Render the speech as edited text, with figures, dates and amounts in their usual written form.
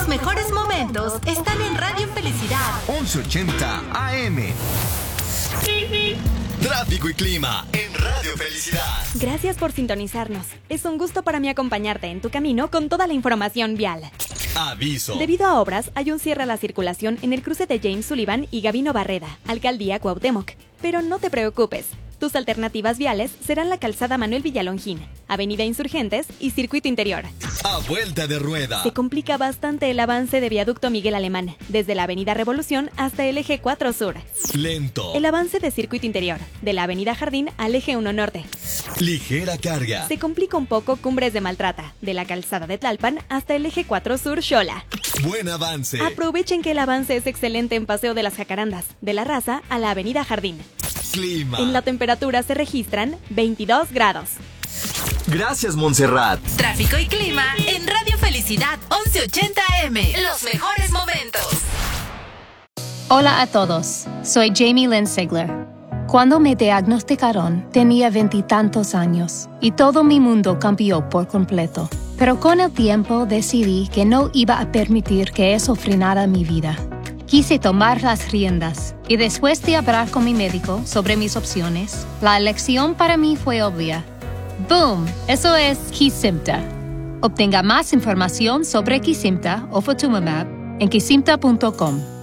Los mejores momentos están en Radio Felicidad 1180 AM. Tráfico y clima en Radio Felicidad. Gracias por sintonizarnos. Es un gusto para mí acompañarte en tu camino con toda la información vial. Aviso. Debido a obras, hay un cierre a la circulación en el cruce de James Sullivan y Gavino Barreda, Alcaldía Cuauhtémoc. Pero no te preocupes. Tus alternativas viales serán la calzada Manuel Villalongín, Avenida Insurgentes y Circuito Interior. A vuelta de rueda. Se complica bastante el avance de Viaducto Miguel Alemán, desde la Avenida Revolución hasta el Eje 4 Sur. Lento. El avance de Circuito Interior, de la Avenida Jardín al Eje 1 Norte. Ligera carga. Se complica un poco Cumbres de Maltrata, de la calzada de Tlalpan hasta el Eje 4 Sur Xola. Buen avance. Aprovechen que el avance es excelente en Paseo de las Jacarandas, de la Raza a la Avenida Jardín. Clima. En la temperatura se registran 22 grados. Gracias, Montserrat. Tráfico y clima en Radio Felicidad 1180 AM. Los mejores momentos. Hola a todos, soy Jamie Lynn Sigler. Cuando me diagnosticaron, tenía 20 y tantos años y todo mi mundo cambió por completo. Pero con el tiempo decidí que no iba a permitir que eso frenara mi vida. Quise tomar las riendas y después de hablar con mi médico sobre mis opciones, la elección para mí fue obvia. ¡Boom! Eso es Kesimpta. Obtenga más información sobre Kesimpta o Ofatumumab en kesimpta.com.